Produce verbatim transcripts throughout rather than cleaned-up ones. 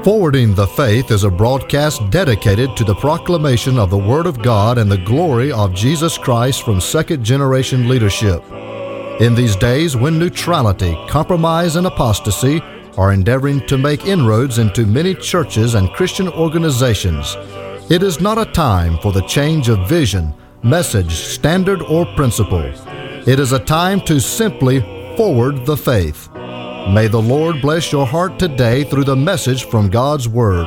Forwarding the Faith is a broadcast dedicated to the proclamation of the Word of God and the glory of Jesus Christ from second-generation leadership. In these days when neutrality, compromise, and apostasy are endeavoring to make inroads into many churches and Christian organizations, it is not a time for the change of vision, message, standard, or principle. It is a time to simply forward the faith. May the Lord bless your heart today through the message from God's Word.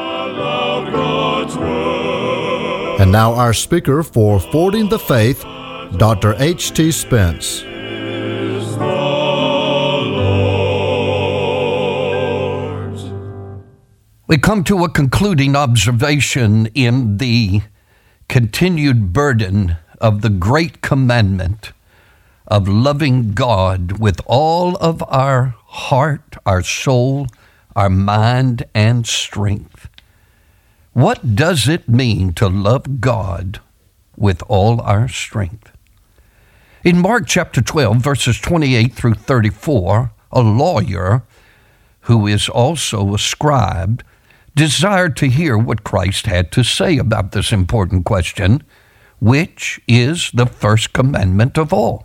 And now our speaker for Forwarding the Faith, Doctor H T Spence. We come to a concluding observation in the continued burden of the great commandment of loving God with all of our heart, our soul, our mind, and strength. What does it mean to love God with all our strength? In Mark chapter twelve, verses twenty-eight through thirty-four, a lawyer who is also a scribe desired to hear what Christ had to say about this important question, which is the first commandment of all.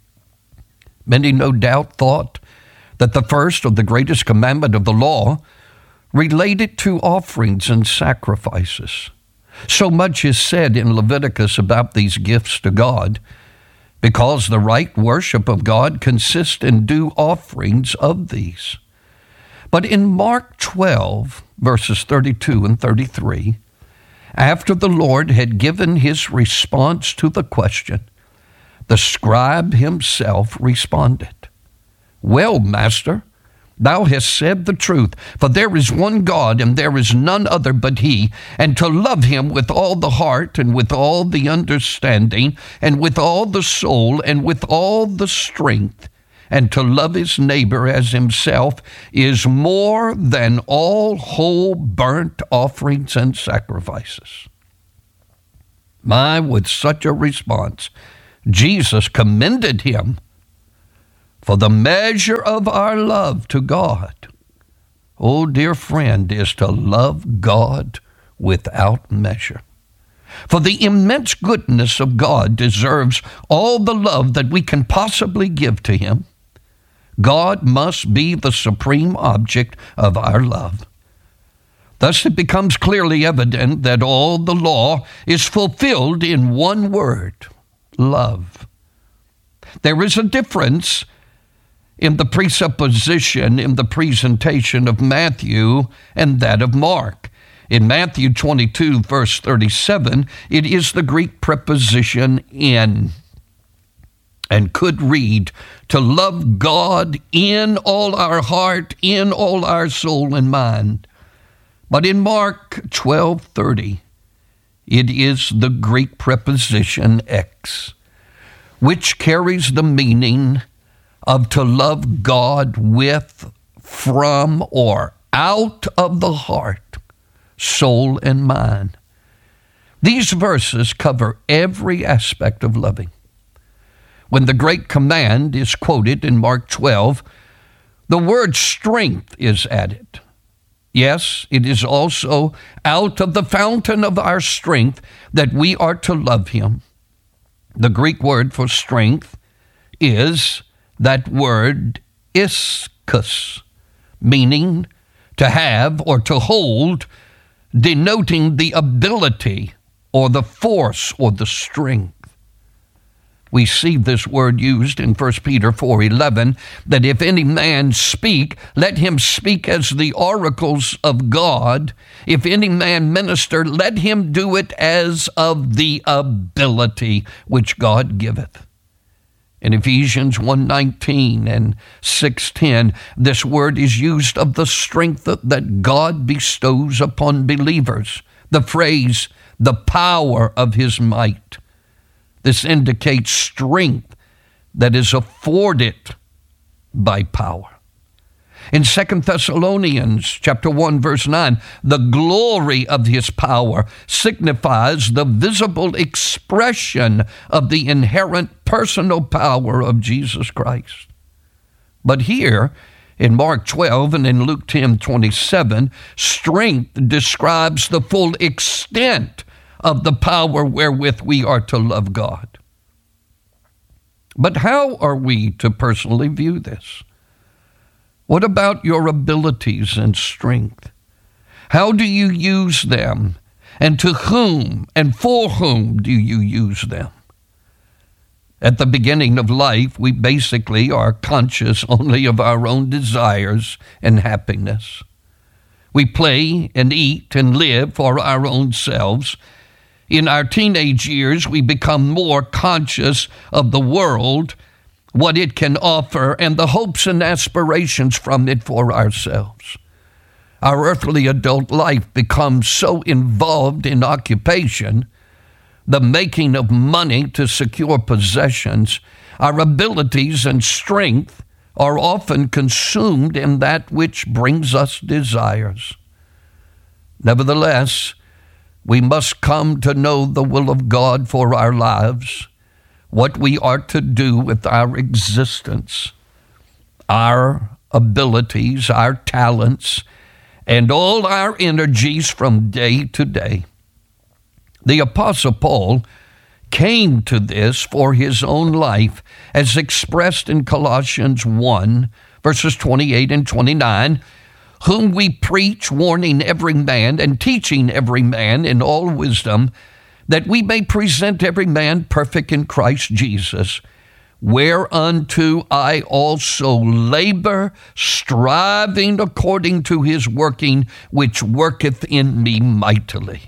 Many no doubt thought that the first or the greatest commandment of the law related to offerings and sacrifices. So much is said in Leviticus about these gifts to God, because the right worship of God consists in due offerings of these. But in Mark twelve, verses thirty-two and thirty-three, after the Lord had given his response to the question, the scribe himself responded, "Well, Master, thou hast said the truth, for there is one God, and there is none other but he, and to love him with all the heart, and with all the understanding, and with all the soul, and with all the strength, and to love his neighbor as himself is more than all whole burnt offerings and sacrifices." My, with such a response, Jesus commended him for the measure of our love to God. Oh, dear friend, is to love God without measure. For the immense goodness of God deserves all the love that we can possibly give to him. God must be the supreme object of our love. Thus it becomes clearly evident that all the law is fulfilled in one word: love. There is a difference in the presupposition, in the presentation of Matthew and that of Mark. In Matthew twenty-two, verse thirty-seven, it is the Greek preposition in, and could read, to love God in all our heart, in all our soul and mind. But in Mark twelve thirty, it is the Greek preposition ex, which carries the meaning of to love God with, from, or out of the heart, soul, and mind. These verses cover every aspect of loving. When the great command is quoted in Mark twelve, the word strength is added. Yes, it is also out of the fountain of our strength that we are to love him. The Greek word for strength is that word ischus, meaning to have or to hold, denoting the ability or the force or the strength. We see this word used in First Peter four eleven, that if any man speak, let him speak as the oracles of God. If any man minister, let him do it as of the ability which God giveth. In Ephesians one nineteen and six ten, this word is used of the strength that God bestows upon believers. The phrase, the power of his might. This indicates strength that is afforded by power. In Second Thessalonians chapter one, verse nine, the glory of his power signifies the visible expression of the inherent personal power of Jesus Christ. But here, In Mark twelve and in Luke ten twenty-seven, strength describes the full extent of the power wherewith we are to love God. But how are we to personally view this? What about your abilities and strength? How do you use them? And to whom and for whom do you use them? At the beginning of life, we basically are conscious only of our own desires and happiness. We play and eat and live for our own selves. In our teenage years, we become more conscious of the world, what it can offer, and the hopes and aspirations from it for ourselves. Our earthly adult life becomes so involved in occupation, the making of money to secure possessions, our abilities and strength are often consumed in that which brings us desires. Nevertheless, we must come to know the will of God for our lives, what we are to do with our existence, our abilities, our talents, and all our energies from day to day. The Apostle Paul came to this for his own life, as expressed in Colossians one, verses twenty-eight and twenty-nine, whom we preach, warning every man and teaching every man in all wisdom, that we may present every man perfect in Christ Jesus, whereunto I also labor, striving according to his working, which worketh in me mightily.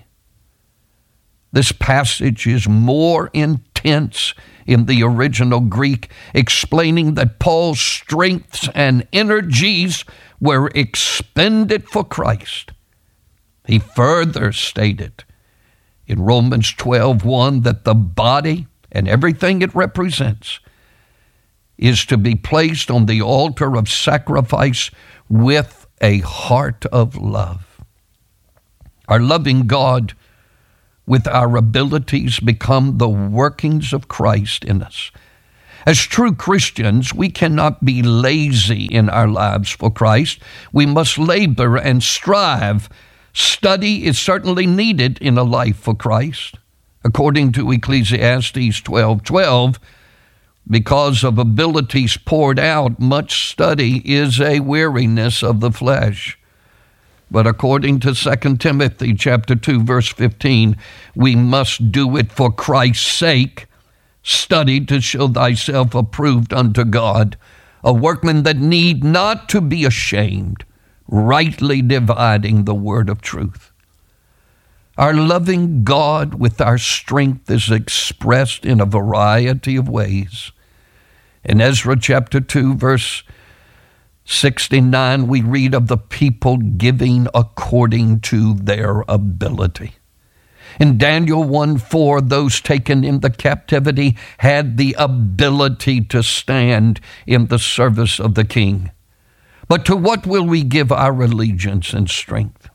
This passage is more intense in the original Greek, explaining that Paul's strengths and energies were expended for Christ. He further stated in Romans twelve one that the body and everything it represents is to be placed on the altar of sacrifice with a heart of love. Our loving God with our abilities become the workings of Christ in us. As true Christians, we cannot be lazy in our lives for Christ. We must labor and strive. Study is certainly needed in a life for Christ. According to Ecclesiastes twelve twelve, because of abilities poured out, much study is a weariness of the flesh. But according to Second Timothy chapter two, verse fifteen, we must do it for Christ's sake. Study to show thyself approved unto God, a workman that need not to be ashamed, rightly dividing the word of truth. Our loving God with our strength is expressed in a variety of ways. In Ezra chapter two, verse sixty-nine, we read of the people giving according to their ability. In Daniel one four, those taken into captivity had the ability to stand in the service of the king. But to what will we give our allegiance and strength?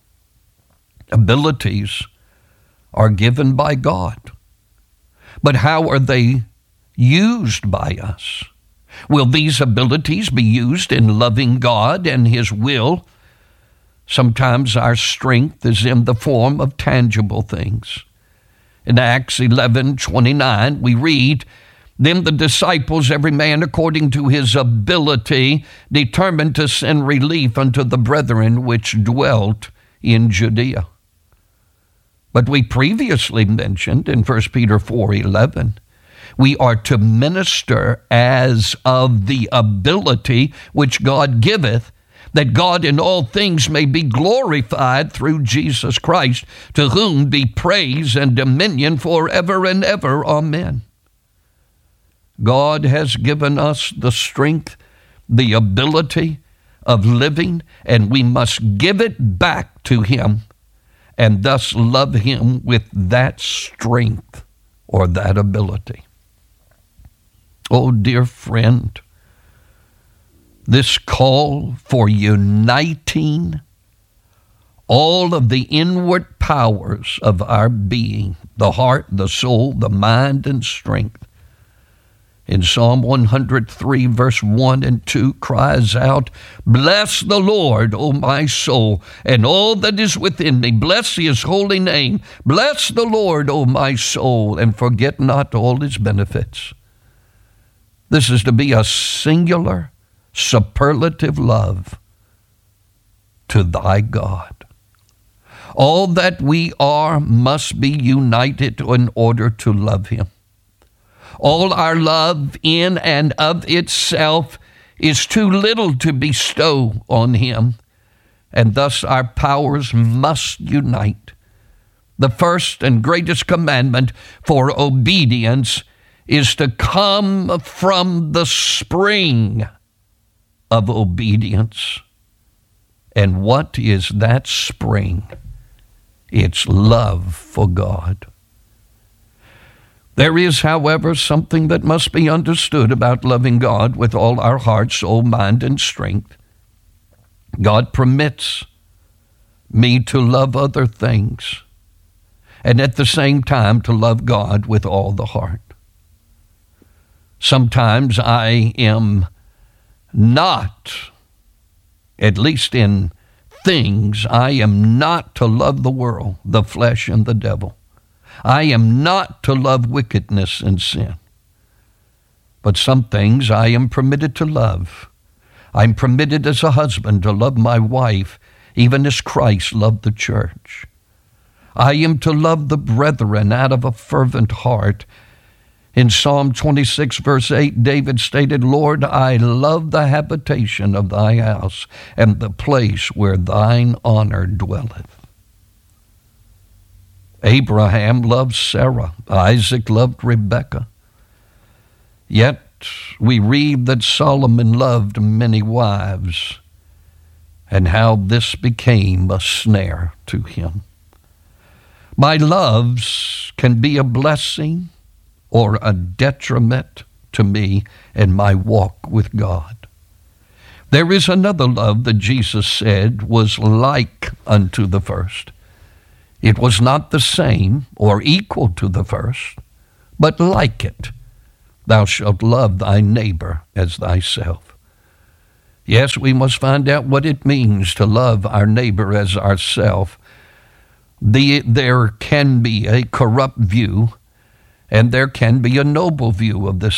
Abilities are given by God. But how are they used by us? Will these abilities be used in loving God and his will? Sometimes our strength is in the form of tangible things. In Acts eleven twenty-nine, we read, Then the disciples, every man according to his ability, determined to send relief unto the brethren which dwelt in Judea. But we previously mentioned in First Peter four eleven, we are to minister as of the ability which God giveth, that God in all things may be glorified through Jesus Christ, to whom be praise and dominion forever and ever. Amen. God has given us the strength, the ability of living, and we must give it back to him, and thus love him with that strength or that ability. Oh, dear friend, this call for uniting all of the inward powers of our being, the heart, the soul, the mind, and strength, in Psalm one hundred three, verse one and two, cries out, "Bless the Lord, O my soul, and all that is within me. Bless his holy name. Bless the Lord, O my soul, and forget not all his benefits." This is to be a singular, superlative love to thy God. All that we are must be united in order to love him. All our love in and of itself is too little to bestow on him, and thus our powers must unite. The first and greatest commandment for obedience is to come from the spring of obedience. And what is that spring? It's love for God. There is, however, something that must be understood about loving God with all our heart, soul, mind, and strength. God permits me to love other things, and at the same time to love God with all the heart. Sometimes I am not, at least in things, I am not to love the world, the flesh, and the devil. I am not to love wickedness and sin. But some things I am permitted to love. I'm permitted as a husband to love my wife, even as Christ loved the church. I am to love the brethren out of a fervent heart. In Psalm twenty-six, verse eight, David stated, "Lord, I love the habitation of thy house, and the place where thine honor dwelleth." Abraham loved Sarah. Isaac loved Rebekah. Yet we read that Solomon loved many wives, and how this became a snare to him. My loves can be a blessing or a detriment to me in my walk with God. There is another love that Jesus said was like unto the first. It was not the same or equal to the first, but like it. Thou shalt love thy neighbor as thyself. Yes, we must find out what it means to love our neighbor as ourself. The, there can be a corrupt view, and there can be a noble view of this